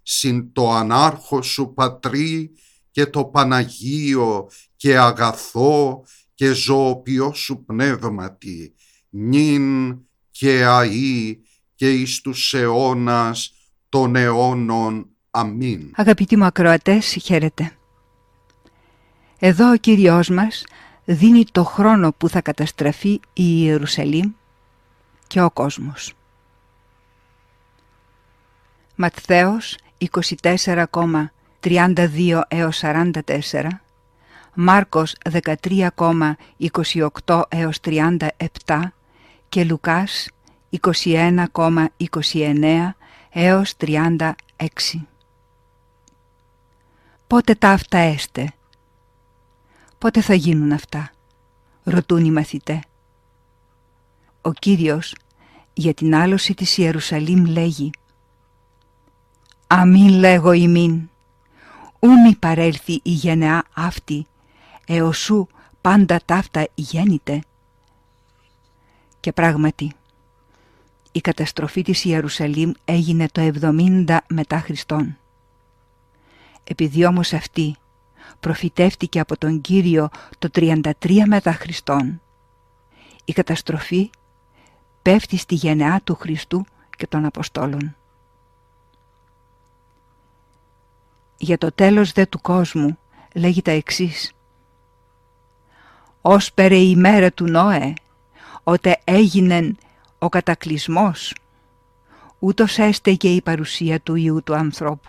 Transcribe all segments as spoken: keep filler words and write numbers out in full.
συν το ανάρχο σου Πατρί και το Παναγίο και αγαθό και ζωοποιό σου πνεύματι, νυν και αΐ και εις τους αιώνας των αιώνων. Αμήν. Αγαπητοί μου ακροατές, χαίρετε. Εδώ ο Κύριος μας δίνει το χρόνο που θα καταστραφεί η Ιερουσαλήμ και ο κόσμος. Ματθαίος είκοσι τέσσερα, τριάντα δύο έως σαράντα τέσσερα, Μάρκος δεκατρία, είκοσι οκτώ έως τριάντα επτά και Λουκάς είκοσι ένα, είκοσι εννέα έως τριάντα έξι. Πότε ταύτα έστε? Πότε θα γίνουν αυτά? Ρωτούν οι μαθητές. Ο Κύριος για την άλωση της Ιερουσαλήμ λέγει: αμήν λέγω ημίν, ου μη παρέλθει η γενεά αυτή, εωσού πάντα ταύτα γέννηται. Και πράγματι, η καταστροφή της Ιερουσαλήμ έγινε το εβδομήντα μετά Χριστόν. Επειδή όμως αυτή προφητεύτηκε από τον Κύριο το τριάντα τρία μετά Χριστόν, η καταστροφή πέφτει στη γενεά του Χριστού και των Αποστόλων. Για το τέλος δε του κόσμου λέγει τα εξής: «Ως περε η μέρα του Νόε, ότε έγινεν ο κατακλυσμός, ούτως έστε και η παρουσία του Υιού του ανθρώπου».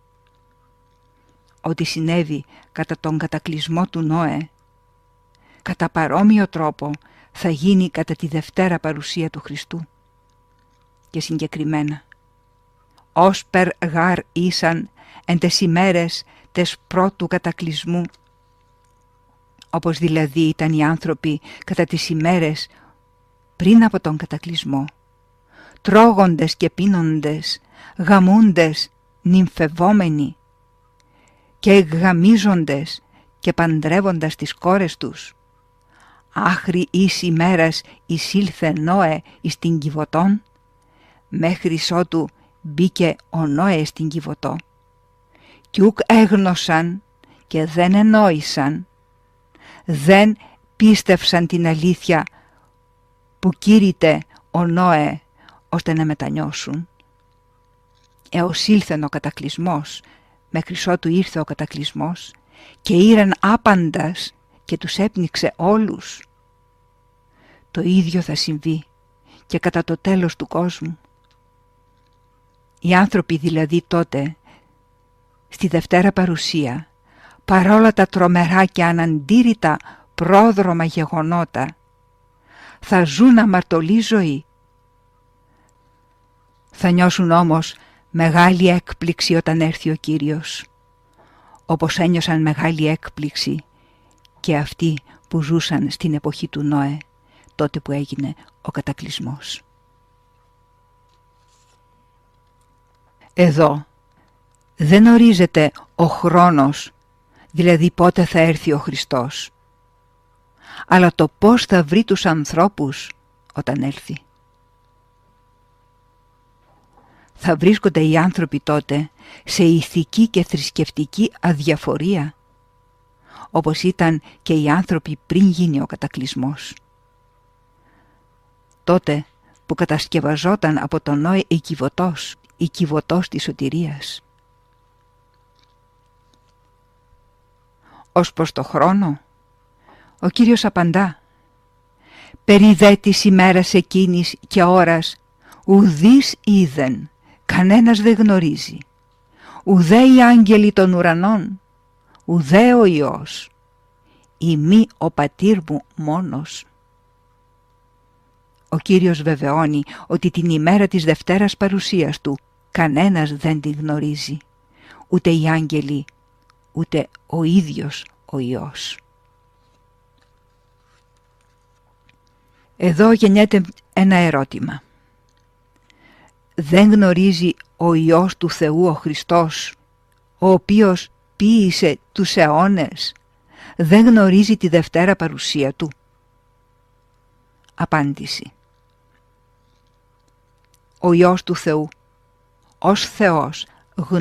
Ό,τι συνέβη κατά τον κατακλυσμό του Νόε, κατά παρόμοιο τρόπο θα γίνει κατά τη δευτέρα παρουσία του Χριστού. Και συγκεκριμένα: «Ως περ γάρ ήσαν εν τες ημέρες τες πρώτου κατακλυσμού», όπως δηλαδή ήταν οι άνθρωποι κατά τις ημέρες πριν από τον κατακλυσμό, τρώγοντες και πίνοντες, γαμούντες, νυμφευόμενοι και γαμίζοντες και παντρεύοντας τις κόρες τους, άχρη εις ημέρας εισήλθε Νόε εις την Κιβωτόν, μέχρι ότου μπήκε ο Νόε στην Κιβωτό, κι ουκ έγνωσαν και δεν ενόησαν, δεν πίστευσαν την αλήθεια που κήρυτε ο Νόε, ώστε να μετανιώσουν. Έως ήλθεν ο κατακλυσμός, μέχρι ότου ήρθε ο κατακλυσμός και ήραν άπαντας και τους έπνιξε όλους. Το ίδιο θα συμβεί και κατά το τέλος του κόσμου. Οι άνθρωποι δηλαδή τότε, στη δευτέρα παρουσία, παρόλα τα τρομερά και αναντήρητα πρόδρομα γεγονότα, θα ζουν αμαρτωλή ζωή. Θα νιώσουν όμως μεγάλη έκπληξη όταν έρθει ο Κύριος, όπως ένιωσαν μεγάλη έκπληξη και αυτοί που ζούσαν στην εποχή του Νόε, τότε που έγινε ο κατακλυσμός. Εδώ δεν ορίζεται ο χρόνος, δηλαδή πότε θα έρθει ο Χριστός, αλλά το πώς θα βρει τους ανθρώπους όταν έλθει. Θα βρίσκονται οι άνθρωποι τότε σε ηθική και θρησκευτική αδιαφορία, όπως ήταν και οι άνθρωποι πριν γίνει ο κατακλυσμός. Τότε που κατασκευαζόταν από τον Νόε η Κιβωτός, η Κιβωτός της σωτηρίας. Ως προς το χρόνο, ο Κύριος απαντά: «Περί δε της ημέρας εκείνης και ώρας ουδείς είδεν, κανένας δεν γνωρίζει, ουδέ οι άγγελοι των ουρανών, ουδέ ο Υιός, ή μη ο πατήρ μου μόνος». Ο Κύριος βεβαιώνει ότι την ημέρα της δευτέρας παρουσίας Του κανένας δεν την γνωρίζει, ούτε οι άγγελοι, ούτε ο ίδιος ο Υιός. Εδώ γεννιέται ένα ερώτημα. Δεν γνωρίζει ο Υιός του Θεού ο Χριστός, ο οποίος ποίησε τους αιώνες, δεν γνωρίζει τη δευτέρα παρουσία Του? Απάντηση. Ο Υιός του Θεού, ως Θεός,